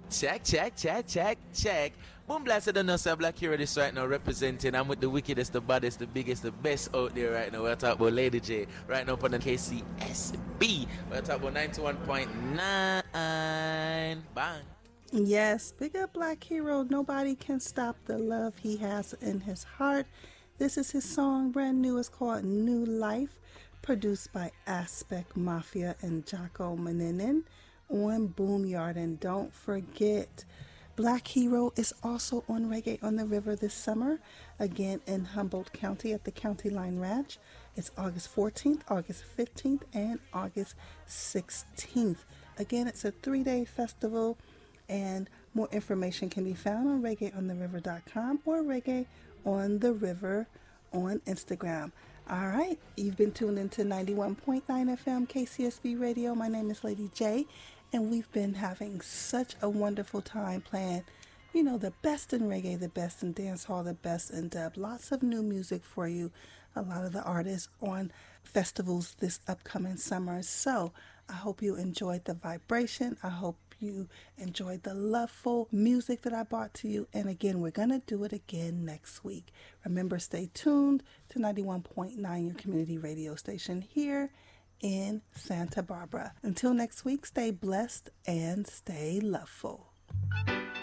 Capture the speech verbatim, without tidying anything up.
Check, check, check, check, check. Boom blasted on us, Black Hero this right now representing. I'm with the wickedest, the baddest, the biggest, the best out there right now. We're talking about Lady J right now on the K C S B. We're talking about ninety-one point nine. Bang. Yes, big up Black Hero. Nobody can stop the love he has in his heart. This is his song, brand new. It's called New Life, produced by Aspect Mafia and Jocko Maninin on Boomyard. And don't forget, Black Hero is also on Reggae on the River this summer, again in Humboldt County at the County Line Ranch. It's August fourteenth, August fifteenth, and August sixteenth. Again, it's a three-day festival, and more information can be found on reggae on the river dot com or Reggae on the River on Instagram. All right, you've been tuned into ninety-one point nine F M K C S B Radio. My name is Lady J, and we've been having such a wonderful time playing, you know, the best in reggae, the best in dancehall, the best in dub. Lots of new music for you. A lot of the artists on festivals this upcoming summer. So I hope you enjoyed the vibration. I hope you enjoyed the loveful music that I brought to you. And again, we're going to do it again next week. Remember, stay tuned to ninety-one point nine, your community radio station here in Santa Barbara. Until next week, stay blessed and stay loveful.